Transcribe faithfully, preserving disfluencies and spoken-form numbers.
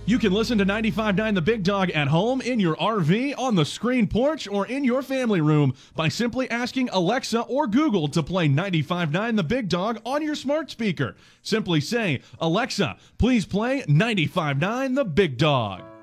You can listen to ninety-five point nine The Big Dog at home, in your R V, on the screen porch, or in your family room by simply asking Alexa or Google to play ninety-five point nine The Big Dog on your smart speaker. Simply say, Alexa, please play ninety-five point nine The Big Dog.